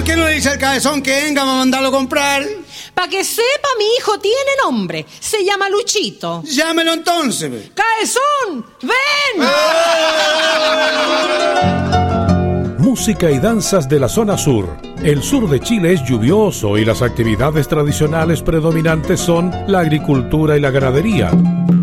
¿por qué no le dice al cabezón que venga a mandarlo a comprar? Pa' que sepa, mi hijo tiene nombre. Se llama Luchito. Llámelo entonces. ¡Cabezón! ¡Ven! Música y danzas de la zona sur. El sur de Chile es lluvioso y las actividades tradicionales predominantes son la agricultura y la ganadería.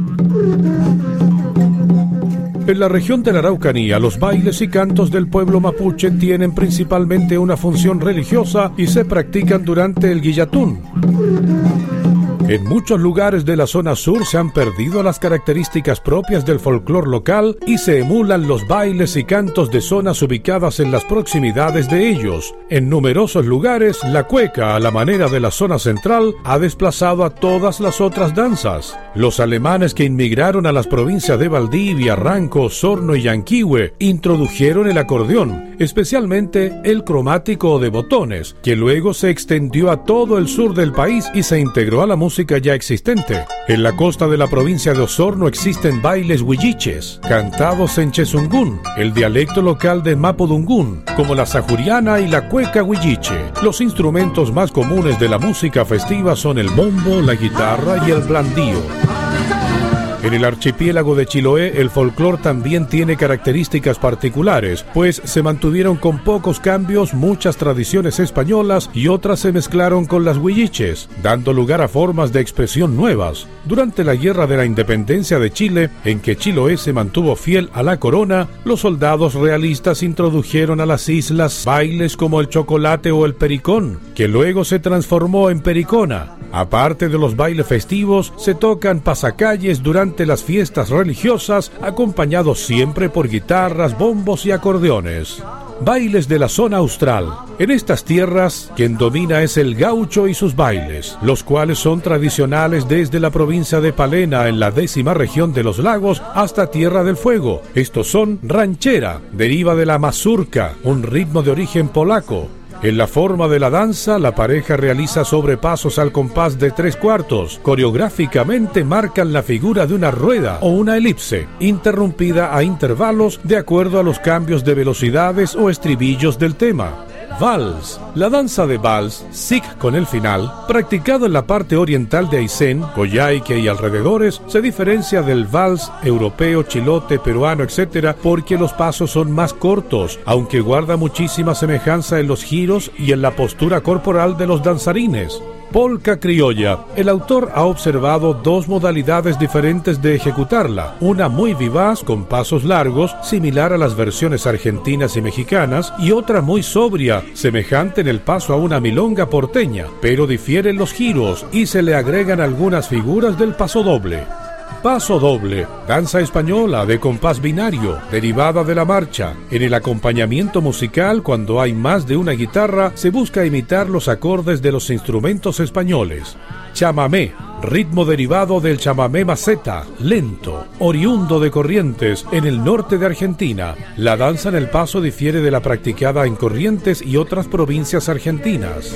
En la región de la Araucanía, los bailes y cantos del pueblo mapuche tienen principalmente una función religiosa y se practican durante el Guillatún. En muchos lugares de la zona sur se han perdido las características propias del folclore local y se emulan los bailes y cantos de zonas ubicadas en las proximidades de ellos. En numerosos lugares, la cueca, a la manera de la zona central, ha desplazado a todas las otras danzas. Los alemanes que inmigraron a las provincias de Valdivia, Ranco, Osorno y Yanquihue introdujeron el acordeón, especialmente el cromático de botones, que luego se extendió a todo el sur del país y se integró a la música ya existente. En la costa de la provincia de Osorno existen bailes huilliches, cantados en chesungún, el dialecto local de Mapudungún, como la sajuriana y la cueca huilliche. Los instrumentos más comunes de la música festiva son el bombo, la guitarra y el blandío. En el archipiélago de Chiloé, el folclore también tiene características particulares, pues se mantuvieron con pocos cambios muchas tradiciones españolas y otras se mezclaron con las huilliches, dando lugar a formas de expresión nuevas. Durante la Guerra de la Independencia de Chile, en que Chiloé se mantuvo fiel a la corona, los soldados realistas introdujeron a las islas bailes como el chocolate o el pericón, que luego se transformó en pericona. Aparte de los bailes festivos, se tocan pasacalles durante las fiestas religiosas, acompañados siempre por guitarras, bombos y acordeones. Bailes de la zona austral. En estas tierras, quien domina es el gaucho y sus bailes, los cuales son tradicionales desde la provincia de Palena, en la 10ª región de los lagos, hasta Tierra del Fuego. Estos son ranchera, deriva de la mazurka, un ritmo de origen polaco. En la forma de la danza, la pareja realiza sobrepasos al compás de 3/4. Coreográficamente marcan la figura de una rueda o una elipse, interrumpida a intervalos de acuerdo a los cambios de velocidades o estribillos del tema. Vals. La danza de vals, sic con el final, practicado en la parte oriental de Aysén, Coyhaique y alrededores, se diferencia del vals europeo, chilote, peruano, etc., porque los pasos son más cortos, aunque guarda muchísima semejanza en los giros y en la postura corporal de los danzarines. Polka criolla. El autor ha observado dos modalidades diferentes de ejecutarla, una muy vivaz con pasos largos, similar a las versiones argentinas y mexicanas, y otra muy sobria, semejante en el paso a una milonga porteña, pero difieren los giros y se le agregan algunas figuras del paso doble. Paso doble, danza española de compás binario, derivada de la marcha. En el acompañamiento musical, cuando hay más de una guitarra, se busca imitar los acordes de los instrumentos españoles. Chamamé, ritmo derivado del chamamé maceta, lento, oriundo de Corrientes, en el norte de Argentina. La danza en el paso difiere de la practicada en Corrientes y otras provincias argentinas.